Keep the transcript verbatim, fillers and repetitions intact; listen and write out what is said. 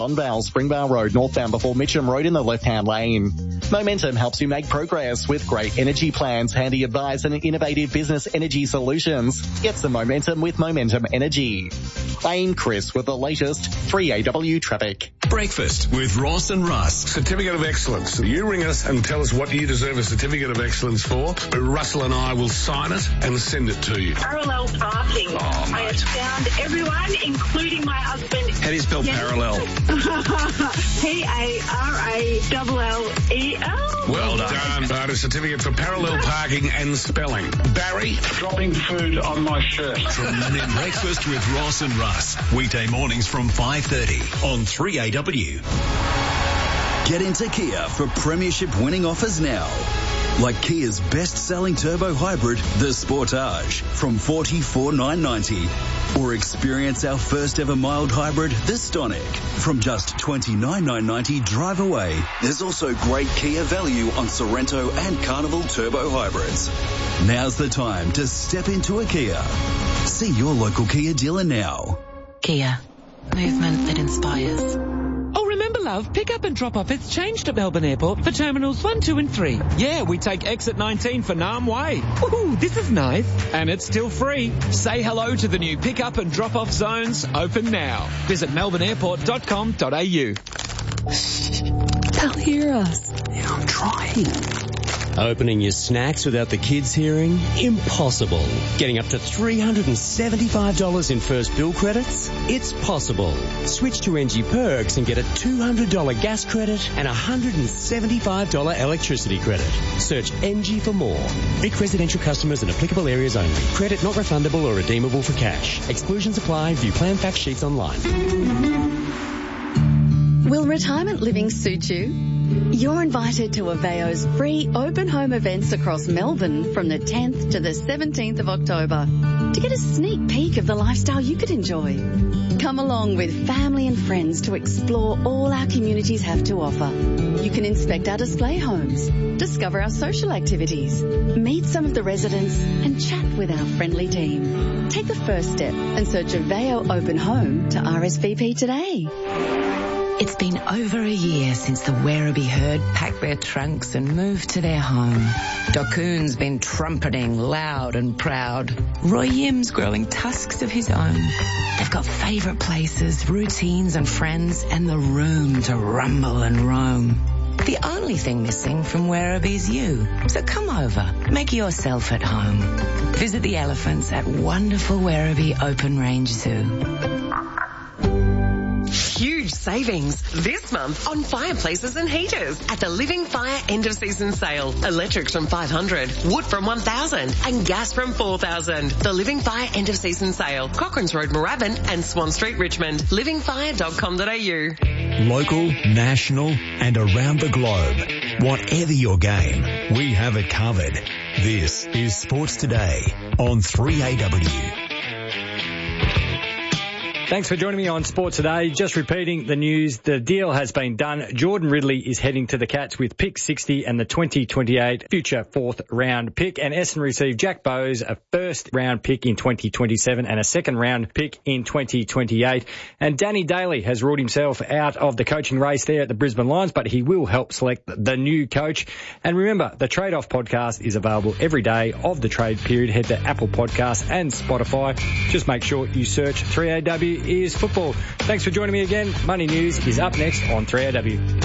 On Val, Springvale Road, northbound before Mitcham Road in the left-hand lane. Momentum helps you make progress with great energy plans, handy advice and innovative business energy solutions. Get some momentum with Momentum Energy. I'm Chris with the latest three A W traffic. Breakfast with Ross and Russ. Certificate of Excellence. You ring us and tell us what you deserve a Certificate of Excellence for. Russell and I will sign it and send it to you. Parallel parking. Oh, I have found everyone, including my husband. How do you spell Yes. parallel? P A R A L L E L. Well done. But a certificate for parallel parking and spelling. Barry? Dropping food on my shirt. Breakfast with Ross and Russ. Weekday mornings from five thirty on three A W. Get into Kia for premiership winning offers now. Like Kia's best-selling turbo hybrid, the Sportage, from forty-four thousand nine hundred ninety dollars. Or experience our first-ever mild hybrid, the Stonic, from just twenty-nine thousand nine hundred ninety dollars drive away. There's also great Kia value on Sorrento and Carnival turbo hybrids. Now's the time to step into a Kia. See your local Kia dealer now. Kia. Movement that inspires. Oh, remember, love, pick up and drop off. It's changed at Melbourne Airport for Terminals one, two and three. Yeah, we take exit nineteen for Nam Way. Ooh, this is nice. And it's still free. Say hello to the new pick up and drop off zones, open now. Visit melbourne airport dot com dot a u. Shh. They'll hear us. Yeah, I'm trying. Opening your snacks without the kids hearing? Impossible. Getting up to three hundred seventy-five dollars in first bill credits? It's possible. Switch to N G Perks and get a two hundred dollars gas credit and a one hundred seventy-five dollars electricity credit. Search N G for more. Vic residential customers in applicable areas only. Credit not refundable or redeemable for cash. Exclusions apply. View plan fact sheets online. Will retirement living suit you? You're invited to Aveo's free open home events across Melbourne from the tenth to the seventeenth of October to get a sneak peek of the lifestyle you could enjoy. Come along with family and friends to explore all our communities have to offer. You can inspect our display homes, discover our social activities, meet some of the residents and chat with our friendly team. Take the first step and search Aveo Open Home to R S V P today. It's been over a year since the Werribee herd packed their trunks and moved to their home. Dockoon's been trumpeting loud and proud. Roy Yim's growing tusks of his own. They've got favourite places, routines and friends, and the room to rumble and roam. The only thing missing from Werribee's you. So come over, make yourself at home. Visit the elephants at wonderful Werribee Open Range Zoo. Huge savings this month on fireplaces and heaters at the Living Fire end of season sale. Electrics from five hundred, wood from one thousand and gas from four thousand. The Living Fire end of season sale. Cochrane's Road, Moorabbin and Swan Street, Richmond. living fire dot com dot a u. Local, national and around the globe. Whatever your game, we have it covered. This is Sports Today on three A W. Thanks for joining me on Sport Today. Just repeating the news, the deal has been done. Jordan Ridley is heading to the Cats with pick sixty and the twenty twenty-eight future fourth round pick. And Essendon received Jack Bowes, a first round pick in twenty twenty-seven and a second round pick in twenty twenty-eight. And Danny Daly has ruled himself out of the coaching race there at the Brisbane Lions, but he will help select the new coach. And remember, the Trade Off podcast is available every day of the trade period. Head to Apple Podcasts and Spotify. Just make sure you search three A W is football. Thanks for joining me again. Money News is up next on three A W.